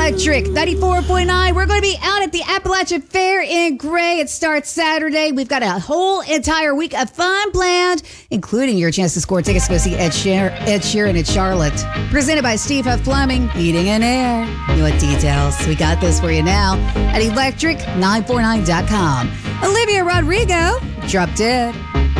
Electric 94.9. We're going to be out at the Appalachian Fair in Gray. It starts Saturday. We've got a whole entire week of fun planned, including your chance to score tickets to go see Ed Sheeran at Charlotte. Presented by Steve Huff Plumbing, Heating and Air. You know what details? We got this for you now at electric949.com. Olivia Rodrigo, Drop Dead.